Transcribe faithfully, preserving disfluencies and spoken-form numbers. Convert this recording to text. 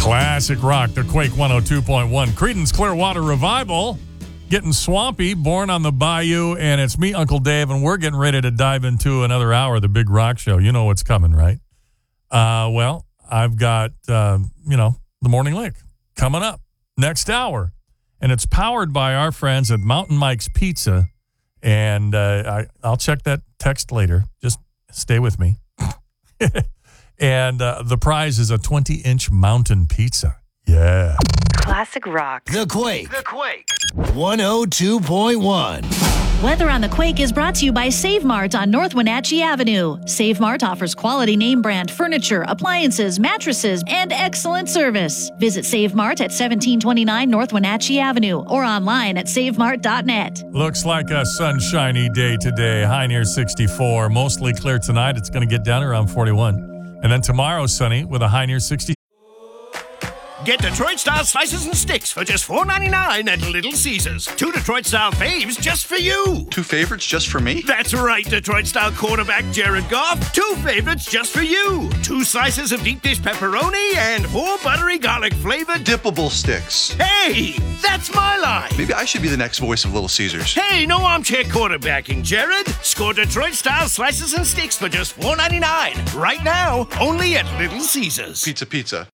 Classic rock, the Quake one oh two point one. Creedence Clearwater Revival, Getting Swampy, Born on the Bayou, and it's me, Uncle Dave, and we're getting ready to dive into another hour of the Big Rock Show. You know what's coming, right? Uh, well, I've got, uh, you know, the Morning Lick coming up next hour, and it's powered by our friends at Mountain Mike's Pizza, and uh, I, I'll check that text later. Just stay with me. And uh, the prize is a twenty-inch mountain pizza. Yeah. Classic rock. The Quake. The Quake. one oh two point one. Weather on the Quake is brought to you by Save Mart on North Wenatchee Avenue. Save Mart offers quality name brand furniture, appliances, mattresses, and excellent service. Visit Save Mart at seventeen twenty-nine North Wenatchee Avenue or online at save mart dot net. Looks like a sunshiny day today. High near sixty-four. Mostly clear tonight. It's going to get down around forty-one. And then tomorrow, sunny with a high near sixty. Get Detroit-style slices and sticks for just four ninety-nine at Little Caesars. Two Detroit-style faves just for you. Two favorites just for me? That's right, Detroit-style quarterback Jared Goff. Two favorites just for you. Two slices of deep dish pepperoni and four buttery garlic-flavored dippable sticks. Hey, that's my line. Maybe I should be the next voice of Little Caesars. Hey, no armchair quarterbacking, Jared. Score Detroit-style slices and sticks for just four ninety-nine. Right now, only at Little Caesars. Pizza, pizza.